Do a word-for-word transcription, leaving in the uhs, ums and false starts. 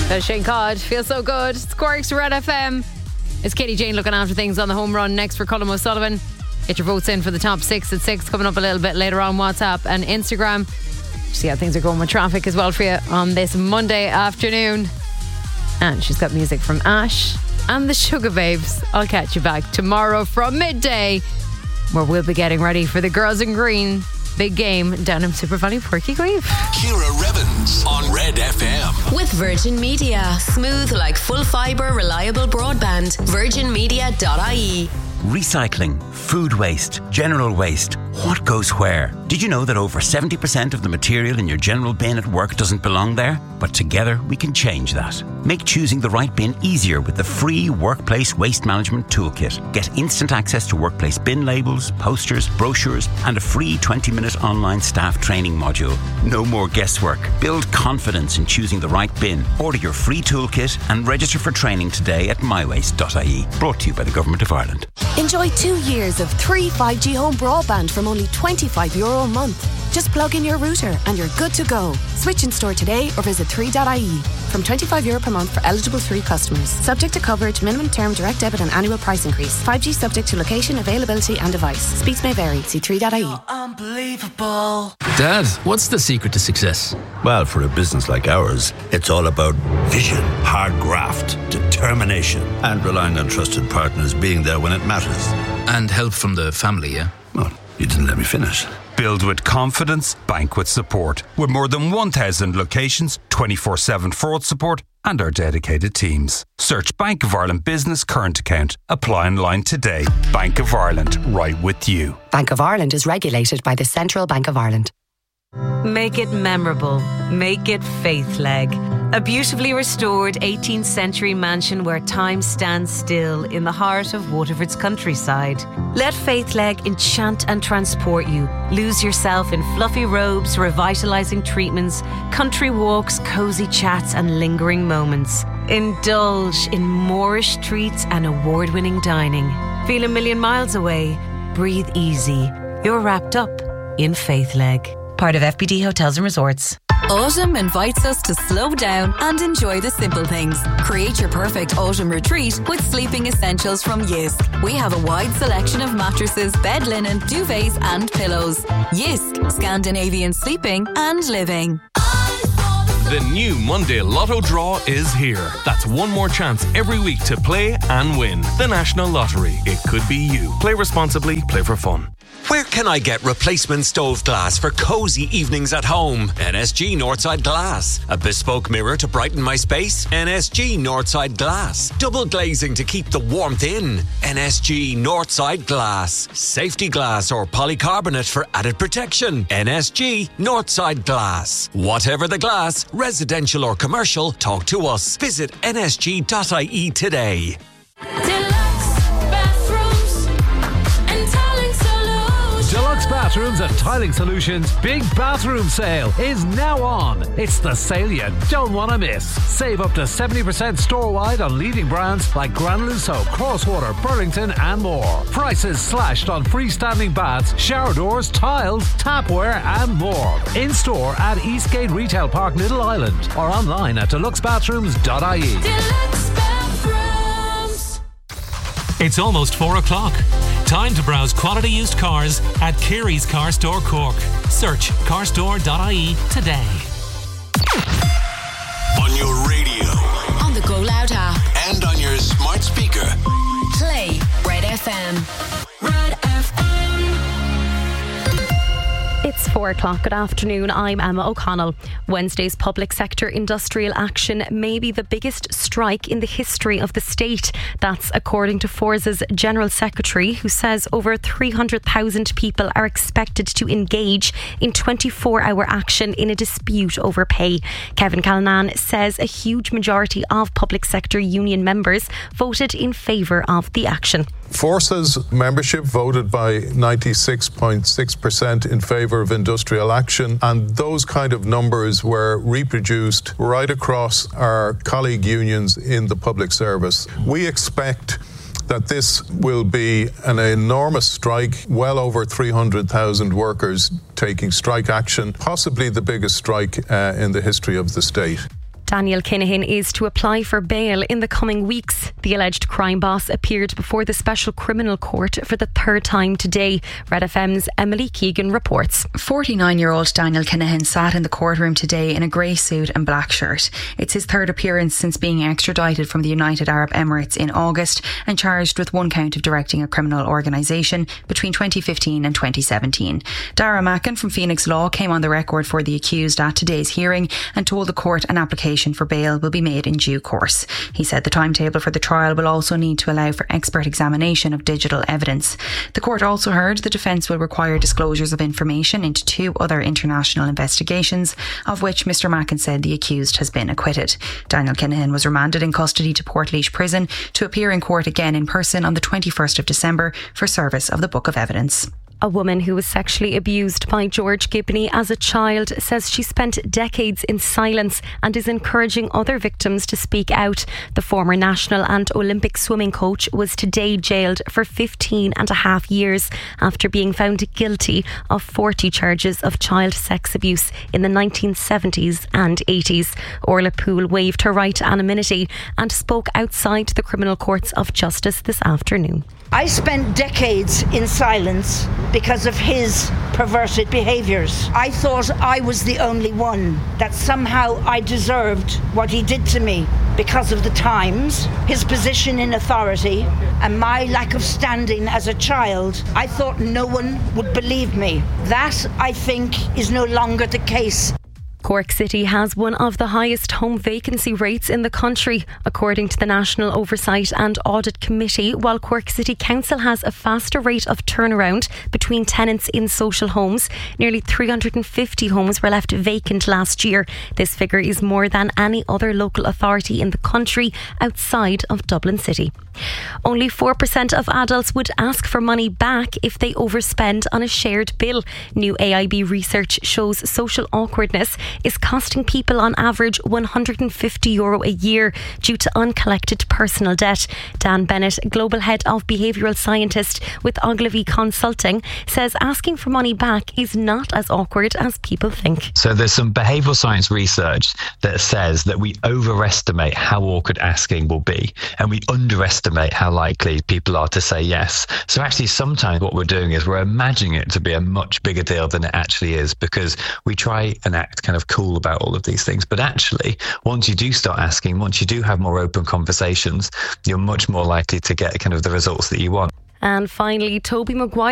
That's Shane Codd. Feels so good. It's Quarks Red F M. It's Katie Jane looking after things on the home run. Next for Colm O'Sullivan. Get your votes in for the top six at six. Coming up a little bit later on WhatsApp and Instagram. See how things are going with traffic as well for you on this Monday afternoon. And she's got music from Ash and the Sugar Babes. I'll catch you back tomorrow from midday, where we'll be getting ready for the Girls in Green big game down in Super Valley Porky Grieve. Ciara Revens on Red F M. With Virgin Media. Smooth like full fibre, reliable broadband. virgin media dot I E. Recycling, food waste, general waste. What goes where? Did you know that over seventy percent of the material in your general bin at work doesn't belong there? But together we can change that. Make choosing the right bin easier with the free Workplace Waste Management Toolkit. Get instant access to workplace bin labels, posters, brochures, and a free twenty minute online staff training module. No more guesswork. Build confidence in choosing the right bin. Order your free toolkit and register for training today at my waste dot I E. Brought to you by the Government of Ireland. Enjoy two years of three five G home broadband from only twenty-five euro a month. Just plug in your router and you're good to go. Switch in store today or visit three dot I E. From twenty-five euro per month for eligible three customers. Subject to coverage, minimum term, direct debit and annual price increase. five G subject to location, availability and device. Speeds may vary. See three dot I E. Unbelievable. Dad, what's the secret to success? Well, for a business like ours, it's all about vision, hard graft, determination, and relying on trusted partners being there when it matters. And help from the family, yeah? Well, you didn't let me finish. Build with confidence, bank with support. With more than one thousand locations, twenty-four seven fraud support, and our dedicated teams. Search Bank of Ireland Business Current Account. Apply online today. Bank of Ireland, right with you. Bank of Ireland is regulated by the Central Bank of Ireland. Make it memorable. Make it Faithleg. A beautifully restored eighteenth century mansion where time stands still in the heart of Waterford's countryside. Let Faithleg enchant and transport you. Lose yourself in fluffy robes, revitalising treatments, country walks, cosy chats and lingering moments. Indulge in Moorish treats and award-winning dining. Feel a million miles away. Breathe easy. You're wrapped up in Faithleg. Part of F B D Hotels and Resorts. Autumn invites us to slow down and enjoy the simple things. Create your perfect autumn retreat with sleeping essentials from Jysk. We have a wide selection of mattresses, bed linen, duvets and pillows. Jysk, Scandinavian sleeping and living. The new Monday Lotto draw is here. That's one more chance every week to play and win. The National Lottery. It could be you. Play responsibly, play for fun. Where can I get replacement stove glass for cosy evenings at home? N S G Northside Glass. A bespoke mirror to brighten my space? N S G Northside Glass. Double glazing to keep the warmth in? N S G Northside Glass. Safety glass or polycarbonate for added protection? N S G Northside Glass. Whatever the glass, residential or commercial, talk to us. Visit N S G dot I E today. Deluxe Bathrooms and Tiling Solutions' big bathroom sale is now on. It's the sale you don't want to miss. Save up to seventy percent store-wide on leading brands like Granuloso, Crosswater, Burlington and more. Prices slashed on freestanding baths, shower doors, tiles, tapware and more. In-store at Eastgate Retail Park, Middle Island or online at deluxe bathrooms dot I E. Deluxe Bathrooms. It's almost four o'clock. Time to browse quality used cars at Kerry's Car Store Cork. Search car store dot I E today. On your radio. On the Go Loud app. And on your smart speaker. Play Red F M. Red F M. It's four o'clock. Good afternoon. I'm Emma O'Connell. Wednesday's public sector industrial action may be the biggest strike in the history of the state. That's according to Forza's General Secretary, who says over three hundred thousand people are expected to engage in twenty-four hour action in a dispute over pay. Kevin Callanan says a huge majority of public sector union members voted in favour of the action. Forza's membership voted by ninety-six point six percent in favour of industrial action, and those kind of numbers were reproduced right across our colleague unions in the public service. We expect that this will be an enormous strike, well over three hundred thousand workers taking strike action, possibly the biggest strike uh, in the history of the state. Daniel Kinahan is to apply for bail in the coming weeks. The alleged crime boss appeared before the Special Criminal Court for the third time today. Red F M's Emily Keegan reports. forty-nine-year-old Daniel Kinahan sat in the courtroom today in a grey suit and black shirt. It's his third appearance since being extradited from the United Arab Emirates in August and charged with one count of directing a criminal organisation between twenty fifteen and twenty seventeen. Dara Mackin from Phoenix Law came on the record for the accused at today's hearing and told the court an application for bail will be made in due course. He said the timetable for the trial will also need to allow for expert examination of digital evidence. The court also heard the defence will require disclosures of information into two other international investigations, of which Mr Mackin said the accused has been acquitted. Daniel Kinahan was remanded in custody to Portlaoise Prison to appear in court again in person on the twenty-first of December for service of the Book of Evidence. A woman who was sexually abused by George Gibney as a child says she spent decades in silence and is encouraging other victims to speak out. The former national and Olympic swimming coach was today jailed for fifteen and a half years after being found guilty of forty charges of child sex abuse in the nineteen seventies and eighties. Orla Poole waived her right to anonymity and spoke outside the criminal courts of justice this afternoon. I spent decades in silence because of his perverted behaviours. I thought I was the only one, that somehow I deserved what he did to me because of the times, his position in authority, and my lack of standing as a child. I thought no one would believe me. That, I think, is no longer the case. Cork City has one of the highest home vacancy rates in the country, according to the National Oversight and Audit Committee, while Cork City Council has a faster rate of turnaround between tenants in social homes. Nearly three hundred fifty homes were left vacant last year. This figure is more than any other local authority in the country outside of Dublin City. Only four percent of adults would ask for money back if they overspend on a shared bill. New A I B research shows social awkwardness is costing people on average one hundred fifty euro a year due to uncollected personal debt. Dan Bennett, Global Head of Behavioural Scientist with Ogilvy Consulting, says asking for money back is not as awkward as people think. So there's some behavioural science research that says that we overestimate how awkward asking will be and we underestimate how likely people are to say yes. So actually sometimes what we're doing is we're imagining it to be a much bigger deal than it actually is, because we try and act kind of cool about all of these things. But actually, once you do start asking, once you do have more open conversations, you're much more likely to get kind of the results that you want. And finally, Toby Maguire